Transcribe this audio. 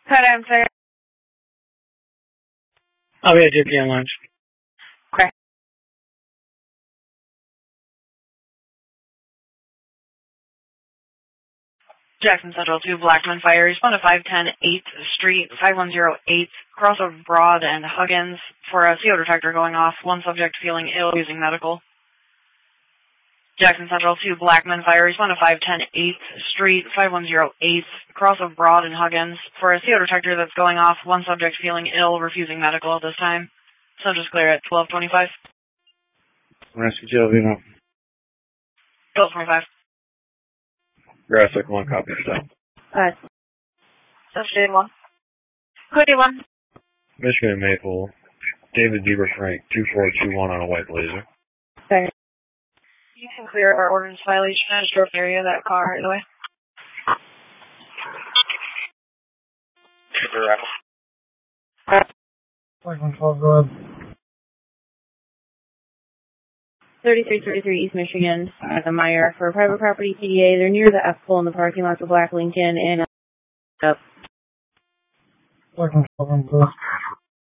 Cut answer. I'll be at JP on lunch. Okay. Jackson Central 2, Blackman Fire. Respond to 510 8th Street, 5108, crossover Broad and Huggins for a CO detector going off. One subject feeling ill using medical. Jackson Central 2, Blackman Fire. Respond to 510 8th Street, 5108, crossover Broad and Huggins for a CO detector that's going off. One subject feeling ill, refusing medical at this time. Subject's clear at 1225. Rescue Jelvino. 1225. Grassley 1, copy yourself. Subject 1. Cody 1. Michigan Maple, David Bieber Frank, 2421 on a white Blazer. Okay. You can clear our ordinance violation. I just drove area of that car right away. Blackman 12, go ahead. 3333 East Michigan, the Meyer for private property PDA. They're near the F-pole in the parking lot of Black Lincoln and up. Blackman 12,